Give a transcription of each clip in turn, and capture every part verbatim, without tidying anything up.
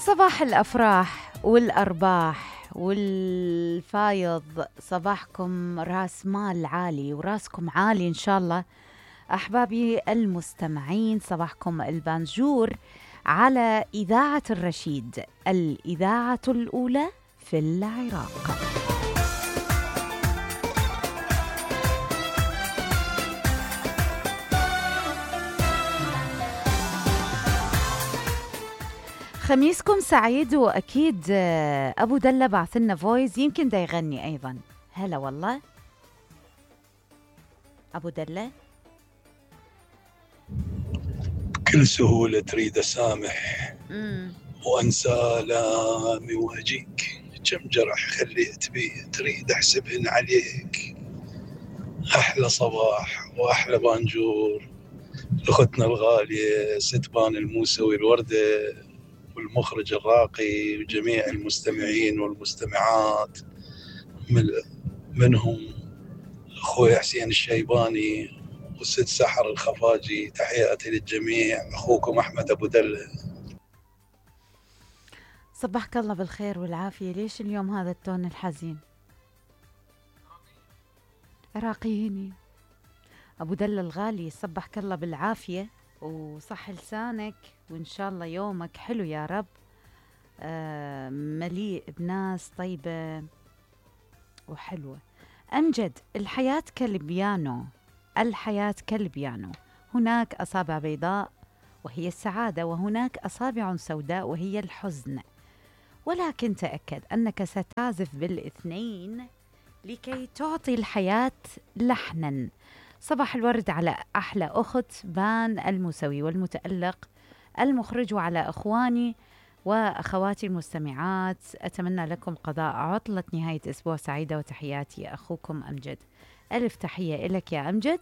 صباح الأفراح والأرباح والفايض، صباحكم راس مال عالي وراسكم عالي إن شاء الله. أحبابي المستمعين، صباحكم البانجور على إذاعة الرشيد، الإذاعة الأولى في العراق. خميسكم سعيد، وأكيد أبو دلة بعثلنا فويس، يمكن دا يغني أيضا. هلا والله أبو دلة. بكل سهولة تريد أسامح مم. وأنسى لامي وأجيك، كم جرح خليت بي تريد أحسبهن عليك. أحلى صباح وأحلى بانجور لأختنا الغالية ستبان الموسوي الوردة، والمخرج الراقي وجميع المستمعين والمستمعات، من منهم أخوي حسين الشيباني والست سحر الخفاجي. تحياتي للجميع، أخوكم أحمد أبو دلة. صبحك الله بالخير والعافية. ليش اليوم هذا التون الحزين؟ عراقييني أبو دلة الغالي، صبحك الله بالعافية وصح لسانك، وإن شاء الله يومك حلو يا رب، آه مليء بناس طيبة وحلوة. أمجد، الحياة كالبيانو، الحياة كالبيانو، هناك أصابع بيضاء وهي السعادة، وهناك أصابع سوداء وهي الحزن، ولكن تأكد أنك ستعزف بالاثنين لكي تعطي الحياة لحنا. صباح الورد على أحلى أخت بان الموسوي والمتألق المخرج، وعلى أخواني وأخواتي المستمعات. أتمنى لكم قضاء عطلة نهاية أسبوع سعيدة، وتحياتي أخوكم أمجد. ألف تحية لك يا أمجد.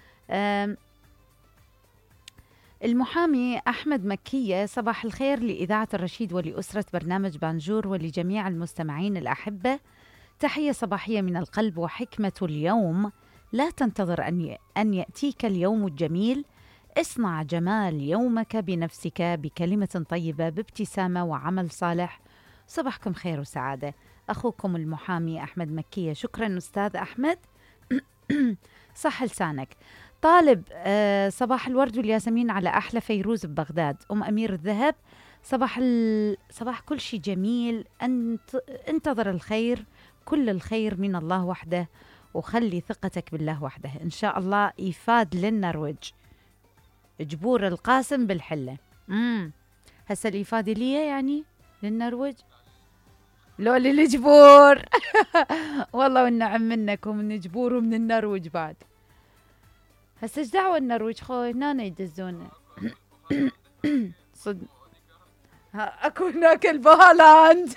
المحامي أحمد مكية، صباح الخير لإذاعة الرشيد ولأسرة برنامج بانجور ولجميع المستمعين الأحبة. تحية صباحية من القلب، وحكمة اليوم: لا تنتظر أن أن يأتيك اليوم الجميل، اصنع جمال يومك بنفسك، بكلمة طيبة، بابتسامة وعمل صالح. صباحكم خير وسعادة، أخوكم المحامي أحمد مكية. شكرا أستاذ أحمد. صح لسانك. طالب، آه صباح الورد والياسمين على أحلى فيروز ببغداد. أم أمير الذهب، صباح ال... صباح كل شيء جميل. أنت... انتظر الخير، كل الخير من الله وحده، وخلي ثقتك بالله وحده. إن شاء الله يفاد للنرويج. جبور القاسم بالحلة. امم هسه الإفادة لي يعني للنرويج، لو للجبور. والله والنعم منك، ومن جبور ومن النرويج بعد. هسه ايش دعوة النرويج خوي، هنا يدزونا. صدق اكو هناك البهالاند.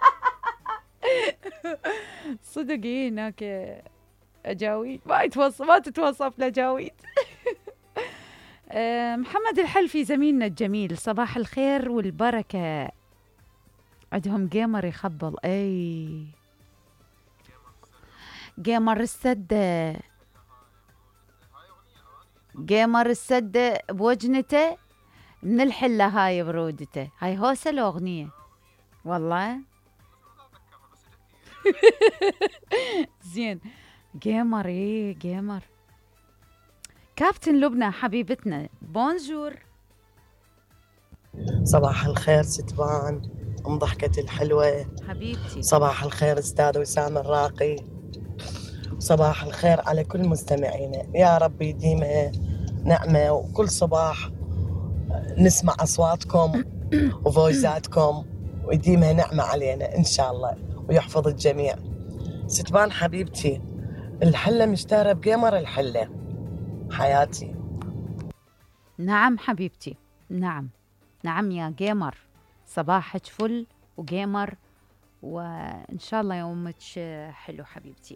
صدق إيه هناك أجاويد، ما يتوصف ما تتوصف لجاويد. محمد الحلفي زميلنا الجميل، صباح الخير والبركة. عندهم جيمر يخبل، اي جيمر السدة، جيمر السدة بوجنته من الحلة هاي برودته. هاي هوسة الأغنية والله. زين جيمر، ايه جيمر. كابتن لبنى حبيبتنا، بونجور. صباح الخير ستبان، ام ضحكة الحلوة حبيبتي. صباح الخير استاذ وسام الراقي، صباح الخير على كل مستمعينا. يا رب يديمها نعمة، وكل صباح نسمع أصواتكم وفويزاتكم، ويديمها نعمة علينا إن شاء الله، ويحفظ الجميع. ستبان حبيبتي، الحلة مشتهرة بجيمر الحلة حياتي. نعم حبيبتي، نعم نعم يا جيمر، صباحك فل وجيمر، وإن شاء الله يومك حلو حبيبتي.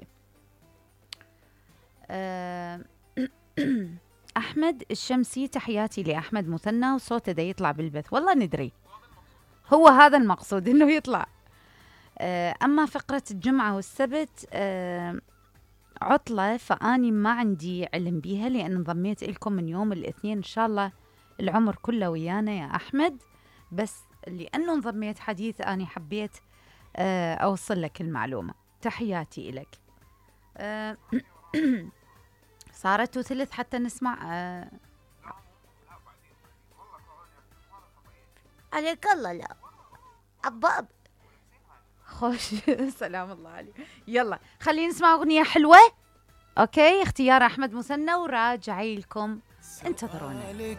أه أحمد الشمسي، تحياتي لأحمد مثنى، وصوته دا يطلع بالبث. والله ندري هو هذا المقصود إنه يطلع. أه أما فقرة الجمعة والسبت أه عطلة، فأني ما عندي علم بيها، لأن انضميت لكم من يوم الاثنين. إن شاء الله العمر كله ويانا يا أحمد. بس لأنه انضميت حديث أنا حبيت آه أوصل لك المعلومة. تحياتي إلك. آه صارت وثلث حتى نسمع. آه عليك الله لا أبا خوش. سلام الله عليك. يلا خلينا نسمع أغنية حلوة. أوكي، اختيار أحمد مثنى وراجعي لكم، انتظرونا.